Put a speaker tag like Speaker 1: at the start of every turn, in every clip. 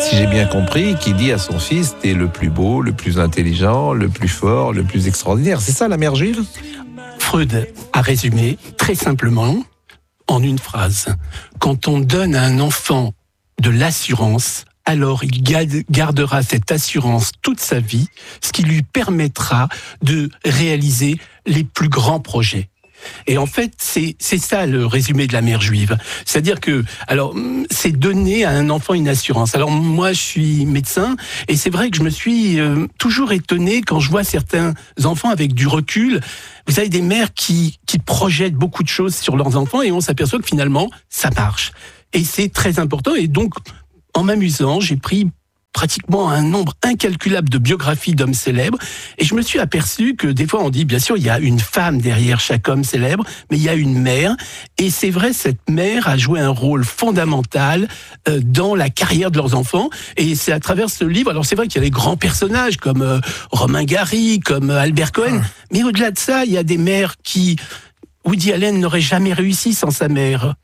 Speaker 1: si j'ai bien compris, qui dit à son fils, t'es le plus beau, le plus intelligent, le plus fort, le plus extraordinaire. C'est ça la mère juive ?
Speaker 2: Freud a résumé très simplement en une phrase. Quand on donne à un enfant de l'assurance, alors il gardera cette assurance toute sa vie, ce qui lui permettra de réaliser les plus grands projets. Et en fait, c'est ça le résumé de la mère juive. C'est-à-dire que, alors, c'est donner à un enfant une assurance. Alors moi, je suis médecin, et c'est vrai que je me suis toujours étonné quand je vois certains enfants avec du recul. Vous avez des mères qui projettent beaucoup de choses sur leurs enfants, et on s'aperçoit que finalement, ça marche. Et c'est très important. Et donc, en m'amusant, j'ai pris pratiquement un nombre incalculable de biographies d'hommes célèbres, et je me suis aperçu que des fois on dit, bien sûr, il y a une femme derrière chaque homme célèbre, mais il y a une mère, et c'est vrai, cette mère a joué un rôle fondamental dans la carrière de leurs enfants, et c'est à travers ce livre, alors c'est vrai qu'il y a des grands personnages comme Romain Gary, comme Albert Cohen, mais au-delà de ça, il y a des mères qui... Woody Allen n'aurait jamais réussi sans sa mère.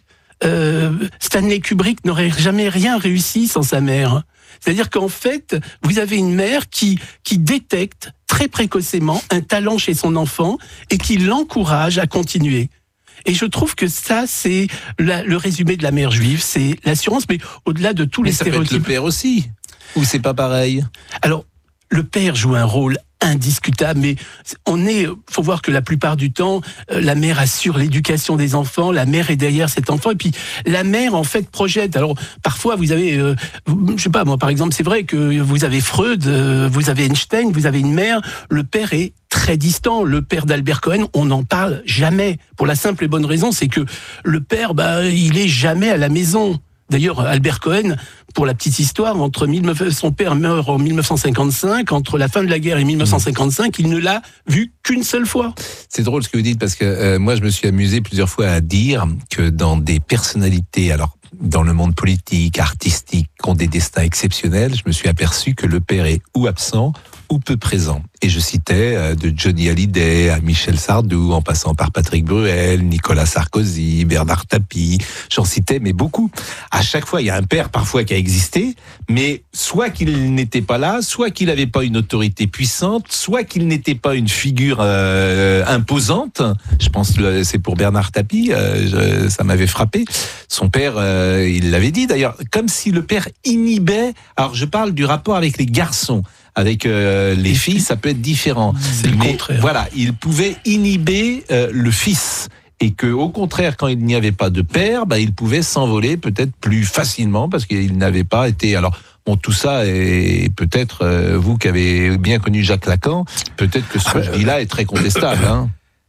Speaker 2: Stanley Kubrick n'aurait jamais rien réussi sans sa mère. C'est-à-dire qu'en fait, vous avez une mère qui détecte très précocement un talent chez son enfant et qui l'encourage à continuer. Et je trouve que ça, c'est le résumé de la mère juive, c'est l'assurance, mais au-delà de tous les stéréotypes.
Speaker 1: Mais ça peut être le père aussi, ou c'est pas pareil ?
Speaker 2: Alors, le père joue un rôle indiscutable, mais faut voir que la plupart du temps, la mère assure l'éducation des enfants, la mère est derrière cet enfant, et puis la mère en fait projette. Alors parfois vous avez, je sais pas moi par exemple, c'est vrai que vous avez Freud, vous avez Einstein, vous avez une mère, le père est très distant. Le père d'Albert Cohen, on n'en parle jamais, pour la simple et bonne raison, c'est que le père, il est jamais à la maison. D'ailleurs, Albert Cohen, pour la petite histoire, son père meurt en 1955, entre la fin de la guerre et 1955, il ne l'a vu qu'une seule fois.
Speaker 1: C'est drôle ce que vous dites, parce que moi je me suis amusé plusieurs fois à dire que dans des personnalités, alors dans le monde politique, artistique, qui ont des destins exceptionnels, je me suis aperçu que le père est ou absent ou peu présent. Et je citais de Johnny Hallyday à Michel Sardou, en passant par Patrick Bruel, Nicolas Sarkozy, Bernard Tapie, j'en citais, mais beaucoup. À chaque fois, il y a un père parfois qui a existé, mais soit qu'il n'était pas là, soit qu'il n'avait pas une autorité puissante, soit qu'il n'était pas une figure imposante. Je pense que c'est pour Bernard Tapie, ça m'avait frappé. Son père, il l'avait dit d'ailleurs, comme si le père inhibait. Alors je parle du rapport avec les garçons. Avec les filles, ça peut être différent.
Speaker 2: C'est le contraire.
Speaker 1: Voilà, il pouvait inhiber le fils. Et que, au contraire, quand il n'y avait pas de père, il pouvait s'envoler peut-être plus facilement parce qu'il n'avait pas été. Alors, bon, tout ça, et peut-être vous qui avez bien connu Jacques Lacan, peut-être que ce que je dis là est très contestable. Hein.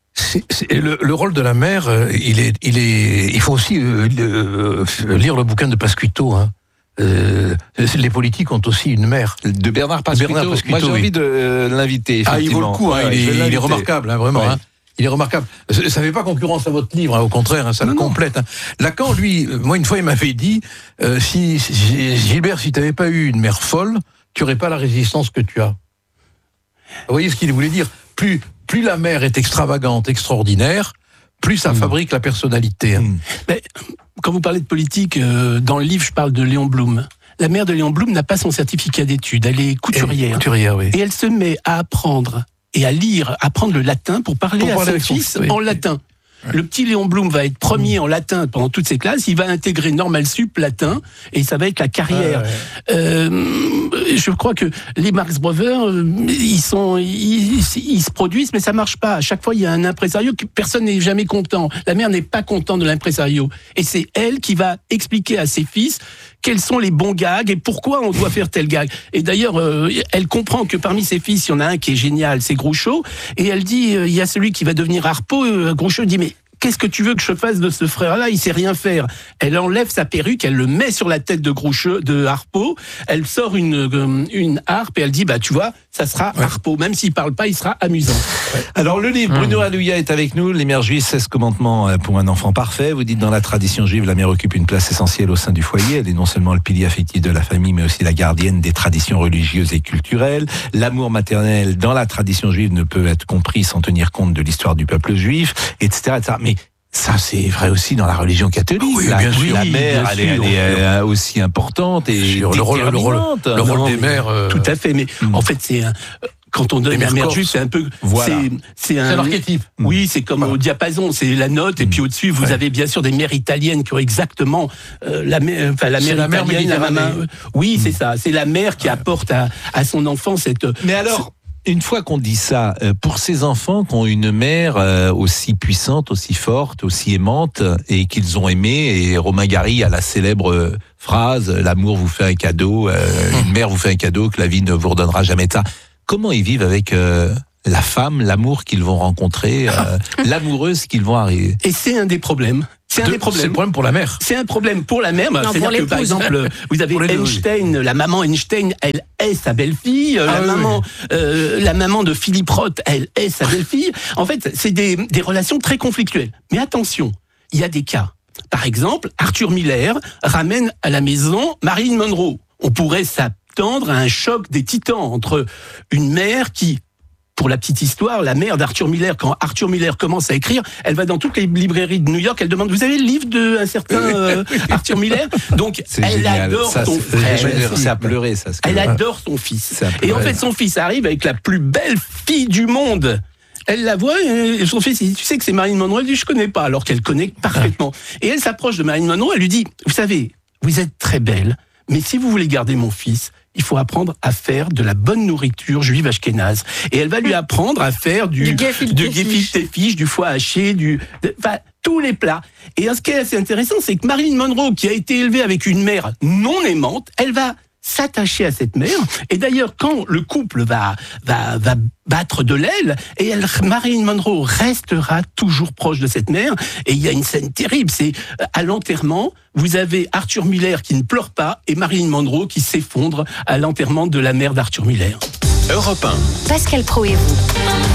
Speaker 3: Le rôle de la mère, il faut aussi lire le bouquin de Pasquito. Hein. Les politiques ont aussi une mère.
Speaker 1: De Bernard Pasquito. Moi, j'ai envie de l'inviter.
Speaker 3: Il vaut le coup. Il est remarquable, vraiment. Ouais. Il est remarquable. Ça ne fait pas concurrence à votre livre, au contraire, ça le complète. Lacan, lui, moi, une fois, il m'avait dit Gilbert, si tu n'avais pas eu une mère folle, tu n'aurais pas la résistance que tu as. Vous voyez ce qu'il voulait dire ? Plus la mère est extravagante, extraordinaire, plus ça fabrique la personnalité.
Speaker 2: Mais, quand vous parlez de politique, dans le livre, je parle de Léon Blum. La mère de Léon Blum n'a pas son certificat d'études, elle est couturière.
Speaker 3: Oui.
Speaker 2: Et elle se met à apprendre et à lire, à apprendre le latin pour parler à son fils en latin. Le petit Léon Blum va être premier en latin pendant toutes ses classes, il va intégrer Normal Sup latin, et ça va être la carrière. Je crois que les Marx Brothers, ils se produisent, mais ça marche pas. À chaque fois, il y a un impresario, personne n'est jamais content. La mère n'est pas contente de l'impresario. Et c'est elle qui va expliquer à ses fils quels sont les bons gags et pourquoi on doit faire tel gag. Et d'ailleurs, elle comprend que parmi ses fils, il y en a un qui est génial, c'est Groucho, et elle dit, il y a celui qui va devenir Harpo. Groucho dit, mais qu'est-ce que tu veux que je fasse de ce frère-là ? Il sait rien faire. Elle enlève sa perruque, elle le met sur la tête de Harpo, elle sort une harpe et elle dit, tu vois, ça sera Harpo. Même s'il parle pas, il sera amusant.
Speaker 1: Alors, le livre, Bruno Alouya est avec nous, Les mères juives, 16 commandements pour un enfant parfait. Vous dites, dans la tradition juive, la mère occupe une place essentielle au sein du foyer. Elle est non seulement le pilier affectif de la famille, mais aussi la gardienne des traditions religieuses et culturelles. L'amour maternel, dans la tradition juive, ne peut être compris sans tenir compte de l'histoire du peuple juif, etc., etc. Mais Ça, c'est vrai aussi dans la religion catholique.
Speaker 3: Oui,
Speaker 1: la
Speaker 3: bien
Speaker 1: mère, elle est aussi importante et
Speaker 3: le rôle des mères.
Speaker 2: Tout à fait, mais en fait, quand on donne la mère juive, c'est un peu,
Speaker 1: voilà.
Speaker 2: c'est
Speaker 3: un archétype.
Speaker 2: Oui, c'est comme au diapason, c'est la note, et puis au-dessus, vous avez bien sûr des mères italiennes qui ont exactement la mère italienne, la maman. Oui, c'est ça. C'est la mère qui apporte à son enfant cette.
Speaker 1: Mais alors. Une fois qu'on dit ça, pour ces enfants qui ont une mère aussi puissante, aussi forte, aussi aimante, et qu'ils ont aimé, et Romain Gary a la célèbre phrase « L'amour vous fait un cadeau, une mère vous fait un cadeau que la vie ne vous redonnera jamais de ça ». Comment ils vivent avec la femme, l'amour qu'ils vont rencontrer, l'amoureuse qu'ils vont arriver? Et
Speaker 2: c'est un des problèmes. C'est un
Speaker 3: problème pour la mère.
Speaker 2: C'est un problème pour la mère. C'est-à-dire que, par exemple, vous avez Einstein, la maman Einstein, elle est sa belle-fille. La maman de Philippe Roth, elle est sa belle-fille. En fait, c'est des relations très conflictuelles. Mais attention, il y a des cas. Par exemple, Arthur Miller ramène à la maison Marilyn Monroe. On pourrait s'attendre à un choc des titans entre une mère qui... Pour la petite histoire, la mère d'Arthur Miller, quand Arthur Miller commence à écrire, elle va dans toutes les librairies de New York, elle demande, vous avez le livre d'un certain Arthur Miller? Donc, elle adore son frère.
Speaker 1: C'est à pleurer, ça.
Speaker 2: Elle adore son fils. Et en fait, son fils arrive avec la plus belle fille du monde. Elle la voit, et son fils, il dit, tu sais que c'est Marilyn Monroe? Elle dit, je connais pas, alors qu'elle connaît parfaitement. Et elle s'approche de Marilyn Monroe, elle lui dit, vous savez, vous êtes très belle, mais si vous voulez garder mon fils, il faut apprendre à faire de la bonne nourriture juive ashkénaze. Et elle va lui apprendre à faire du gefilte fish, du foie haché, tous les plats. Et ce qui est assez intéressant, c'est que Marilyn Monroe, qui a été élevée avec une mère non aimante, elle va s'attacher à cette mère. Et d'ailleurs, quand le couple va battre de l'aile, et Marilyn Monroe restera toujours proche de cette mère. Et il y a une scène terrible, c'est à l'enterrement, vous avez Arthur Miller qui ne pleure pas et Marilyn Monroe qui s'effondre à l'enterrement de la mère d'Arthur Miller.
Speaker 4: Europe 1.
Speaker 5: Pascal Praud et vous.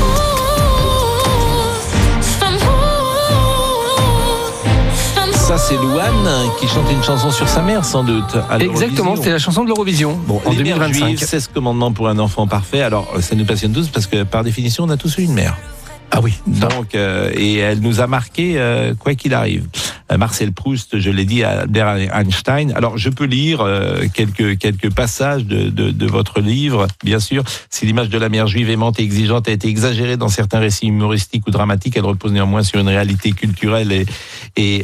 Speaker 1: Ça, c'est Louane qui chante une chanson sur sa mère, sans doute.
Speaker 6: Exactement, c'est la chanson de l'Eurovision.
Speaker 1: Bon, en 2025. 16 commandements pour un enfant parfait. Alors, ça nous passionne tous parce que, par définition, on a tous eu une mère.
Speaker 2: Ah oui.
Speaker 1: Donc, et elle nous a marqué quoi qu'il arrive. Marcel Proust, je l'ai dit, à Albert Einstein. Alors, je peux lire quelques passages de votre livre, bien sûr. Si l'image de la mère juive aimante et exigeante a été exagérée dans certains récits humoristiques ou dramatiques, elle repose néanmoins sur une réalité culturelle et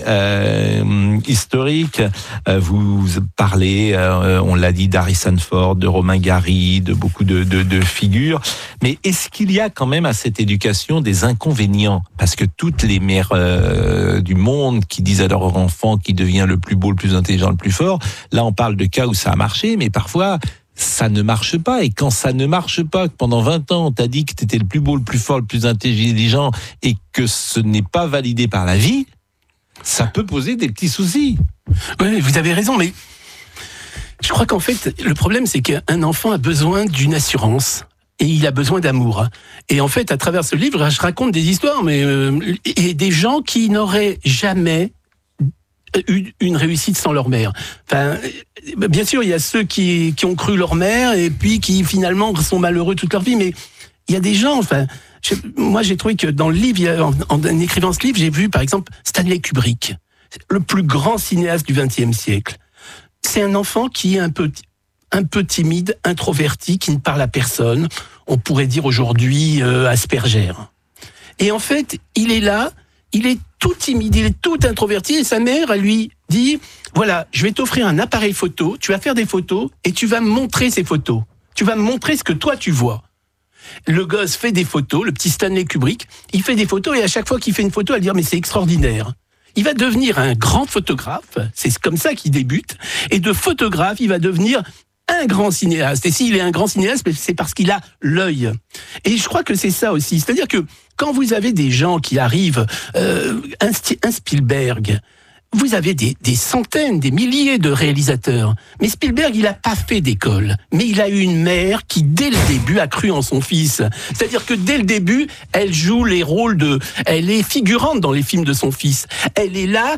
Speaker 1: historique. Vous parlez, on l'a dit, d'Harrison Ford, de Romain Gary, de beaucoup de figures. Mais est-ce qu'il y a quand même à cette éducation des inconvénients? Parce que toutes les mères du monde qui disent à leur enfant qui devient le plus beau, le plus intelligent, le plus fort, là on parle de cas où ça a marché, mais parfois ça ne marche pas. Et quand ça ne marche pas, que pendant 20 ans on t'a dit que t'étais le plus beau, le plus fort, le plus intelligent, et que ce n'est pas validé par la vie, ça peut poser des petits soucis.
Speaker 2: Oui, vous avez raison, mais je crois qu'en fait le problème c'est qu'un enfant a besoin d'une assurance. Et il a besoin d'amour. Et en fait, à travers ce livre, je raconte des histoires, et des gens qui n'auraient jamais eu une réussite sans leur mère. Enfin, bien sûr, il y a ceux qui ont cru leur mère et puis qui finalement sont malheureux toute leur vie. Mais il y a des gens. Enfin, moi, j'ai trouvé que dans le livre, en écrivant ce livre, j'ai vu par exemple Stanley Kubrick, le plus grand cinéaste du XXe siècle. C'est un enfant qui est un peu timide, introverti, qui ne parle à personne. On pourrait dire aujourd'hui Asperger. Et en fait, il est là, il est tout timide, il est tout introverti, et sa mère, elle lui dit, voilà, je vais t'offrir un appareil photo, tu vas faire des photos, et tu vas me montrer ces photos. Tu vas me montrer ce que toi tu vois. Le gosse fait des photos, le petit Stanley Kubrick, il fait des photos, et à chaque fois qu'il fait une photo, elle dit, mais c'est extraordinaire. Il va devenir un grand photographe, c'est comme ça qu'il débute, et de photographe, il va devenir un grand cinéaste. Et s'il est un grand cinéaste, c'est parce qu'il a l'œil. Et je crois que c'est ça aussi. C'est-à-dire que quand vous avez des gens qui arrivent, un Spielberg, vous avez des centaines, des milliers de réalisateurs. Mais Spielberg, il a pas fait d'école. Mais il a eu une mère qui, dès le début, a cru en son fils. C'est-à-dire que dès le début, elle joue les rôles elle est figurante dans les films de son fils. Elle est là,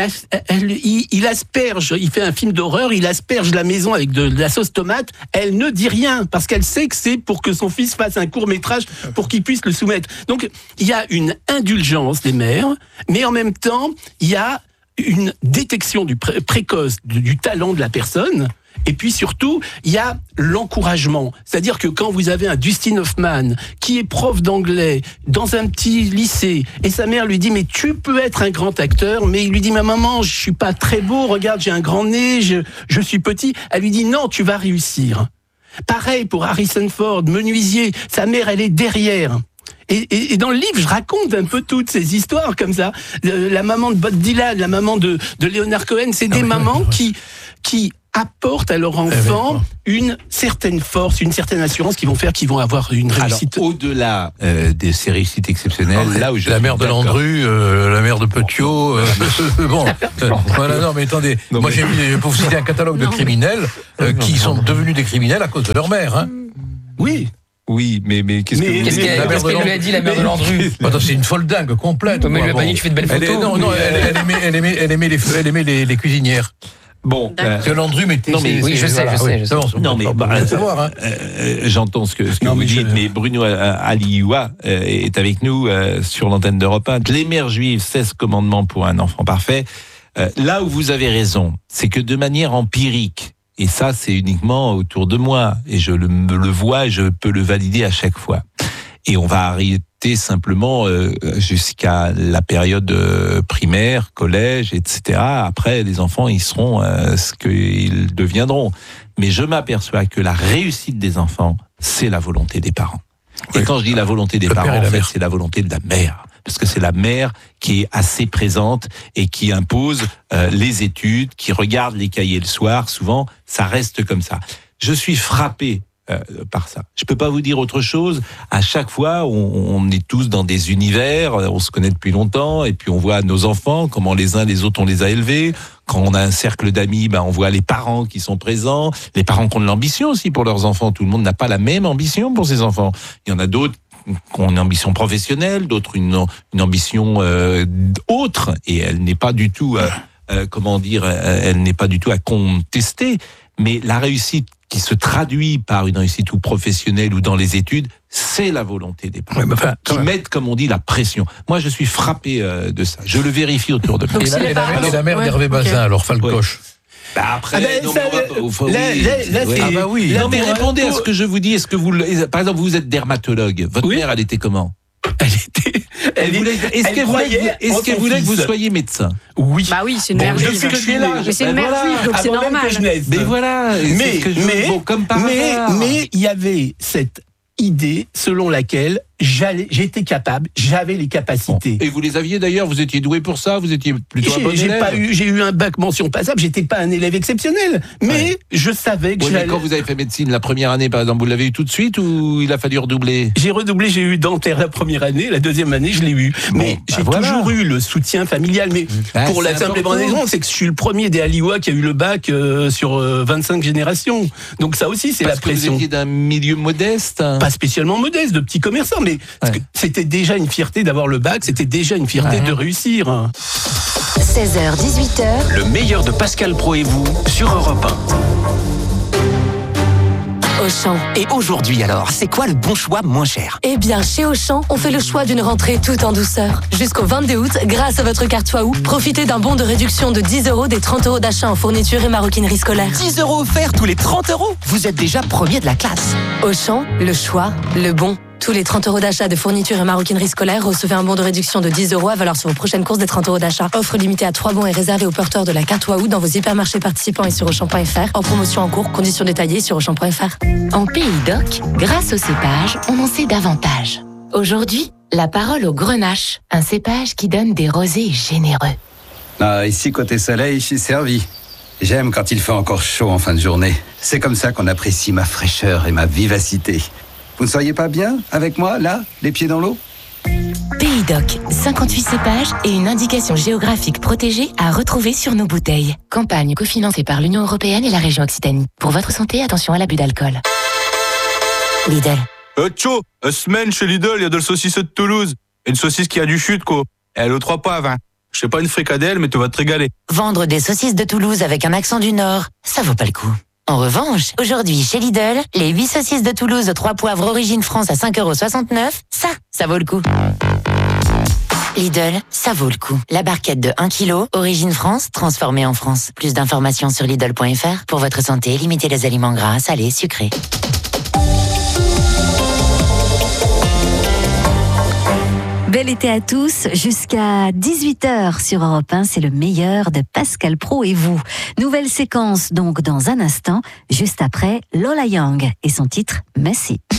Speaker 2: il asperge, il fait un film d'horreur, il asperge la maison avec de la sauce tomate. Elle ne dit rien, parce qu'elle sait que c'est pour que son fils fasse un court-métrage pour qu'il puisse le soumettre. Donc, il y a une indulgence des mères, mais en même temps, il y a une détection précoce du talent de la personne. Et puis surtout, il y a l'encouragement. C'est-à-dire que quand vous avez un Dustin Hoffman qui est prof d'anglais dans un petit lycée, et sa mère lui dit « mais tu peux être un grand acteur », mais il lui dit « ma maman, je suis pas très beau, regarde, j'ai un grand nez, je suis petit », elle lui dit « non, tu vas réussir ». Pareil pour Harrison Ford, menuisier, sa mère, elle est derrière. Et dans le livre, je raconte un peu toutes ces histoires comme ça. La maman de Bob Dylan, la maman de Leonard Cohen, c'est des mamans qui apportent à leur enfant une certaine force, une certaine assurance qu'ils vont avoir une réussite.
Speaker 1: Alors, au-delà de ces réussites exceptionnelles, là où
Speaker 3: la mère de Landru, la mère de Petiot, voilà, non, mais attendez, moi j'ai vu, je peux vous citer un catalogue de criminels qui sont devenus des criminels à cause de leur mère, hein.
Speaker 1: Oui, mais qu'est-ce
Speaker 6: qu'elle lui a dit, la mère de Landru?
Speaker 3: Attends, c'est une folle dingue complète.
Speaker 6: Mais elle lui a pas dit, tu fais de belles photos.
Speaker 3: Elle aimait les cuisinières.
Speaker 1: Bon,
Speaker 3: que Landru mettait.
Speaker 6: Non mais oui, je sais.
Speaker 1: Non mais
Speaker 3: savoir.
Speaker 1: J'entends ce que vous dites, mais Bruno Alioua est avec nous sur l'antenne d'Europe 1. Les mères juives, 16 commandements pour un enfant parfait. Là où vous avez raison, c'est que de manière empirique. Et ça, c'est uniquement autour de moi. Et je le vois et je peux le valider à chaque fois. Et on va arrêter simplement jusqu'à la période primaire, collège, etc. Après, les enfants, ils seront ce qu'ils deviendront. Mais je m'aperçois que la réussite des enfants, c'est la volonté des parents. Et quand je dis la volonté des parents, en fait, c'est la volonté de la mère. Parce que c'est la mère qui est assez présente et qui impose les études, qui regarde les cahiers le soir. Souvent, ça reste comme ça. Je suis frappé par ça. Je peux pas vous dire autre chose. À chaque fois, on est tous dans des univers, on se connaît depuis longtemps, et puis on voit nos enfants, comment les uns les autres on les a élevés. Quand on a un cercle d'amis, on voit les parents qui sont présents, les parents qui ont de l'ambition aussi pour leurs enfants. Tout le monde n'a pas la même ambition pour ses enfants. Il y en a d'autres qui ont une ambition professionnelle, d'autres une ambition autre, et elle n'est pas du tout, elle n'est pas du tout à contester. Mais la réussite qui se traduit par une réussite ou professionnelle ou dans les études, c'est la volonté des parents qui mettent, comme on dit, la pression. Moi, je suis frappé de ça. Je le vérifie autour de moi.
Speaker 3: Et la mère d'Hervé Bazin, alors Falcoche.
Speaker 1: Après, mais répondez à ce que je vous dis. Est-ce que par exemple, vous êtes dermatologue. Votre mère, elle était comment? Est-ce qu'elle voulait que vous soyez médecin?
Speaker 4: Oui. Bah oui, c'est une mère juive. Mais c'est une mère juive, donc c'est normal.
Speaker 1: Mais voilà.
Speaker 2: Mais il y avait cette idée selon laquelle j'étais capable, j'avais les capacités.
Speaker 1: Et vous les aviez d'ailleurs, vous étiez doué pour ça, vous étiez plutôt un bon élève.
Speaker 2: J'ai eu un bac mention passable, j'étais pas un élève exceptionnel, mais je savais que
Speaker 1: mais quand vous avez fait médecine la première année, par exemple, vous l'avez eu tout de suite ou il a fallu redoubler?
Speaker 2: J'ai redoublé, j'ai eu dentaire la première année, la deuxième année je l'ai eu. Mais j'ai toujours eu le soutien familial, mais pour la simple et bonne raison, c'est que je suis le premier des Alioua qui a eu le bac sur 25 générations. Donc ça aussi, c'est la pression.
Speaker 1: Vous étiez d'un milieu modeste?
Speaker 2: Pas spécialement modeste, de petits commerçants, mais c'était déjà une fierté d'avoir le bac, c'était déjà une fierté de réussir.
Speaker 5: 16h, 18h.
Speaker 7: Le meilleur de Pascal Praud et vous sur Europe 1.
Speaker 5: Auchan.
Speaker 7: Et aujourd'hui alors, c'est quoi le bon choix moins cher?
Speaker 5: Eh bien, chez Auchan, on fait le choix d'une rentrée tout en douceur. Jusqu'au 22 août, grâce à votre carte Waouh, profitez d'un bon de réduction de 10 € des 30 € d'achat en fourniture et maroquinerie scolaire.
Speaker 7: 10 € offerts tous les 30 €? Vous êtes déjà premier de la classe.
Speaker 5: Auchan, le choix, le bon. Tous les 30 € d'achat de fourniture et maroquinerie scolaire, recevez un bon de réduction de 10 € à valeur sur vos prochaines courses des 30 € d'achat. Offre limitée à 3 bons et réservée aux porteurs de la carte Waouh dans vos hypermarchés participants et sur Auchan.fr. En promotion en cours, conditions détaillées sur Auchan.fr.
Speaker 8: En Pays d'Oc, grâce au cépage, on en sait davantage. Aujourd'hui, la parole au grenache, un cépage qui donne des rosés généreux.
Speaker 9: Ici, côté soleil, je suis servi. J'aime quand il fait encore chaud en fin de journée. C'est comme ça qu'on apprécie ma fraîcheur et ma vivacité. Vous ne seriez pas bien avec moi, là, les pieds dans l'eau ?
Speaker 8: Pays Doc, 58 cépages et une indication géographique protégée à retrouver sur nos bouteilles. Campagne cofinancée par l'Union européenne et la région Occitanie. Pour votre santé, attention à l'abus d'alcool.
Speaker 5: Lidl.
Speaker 10: Tcho, semaine chez Lidl, il y a de la saucisse de Toulouse. Une saucisse qui a du chute, quoi. Elle est aux 3 poivres, hein. Je sais pas une fricadelle, mais tu vas te régaler.
Speaker 5: Vendre des saucisses de Toulouse avec un accent du Nord, ça vaut pas le coup. En revanche, aujourd'hui chez Lidl, les 8 saucisses de Toulouse aux 3 poivres origine France à 5,69 €, ça vaut le coup. Lidl, ça vaut le coup. La barquette de 1 kg, origine France, transformée en France. Plus d'informations sur Lidl.fr. Pour votre santé, limitez les aliments gras, salés, sucrés.
Speaker 11: Bel été à tous, jusqu'à 18h sur Europe 1, c'est le meilleur de Pascal Praud et vous. Nouvelle séquence donc dans un instant, juste après Lola Young et son titre Messy.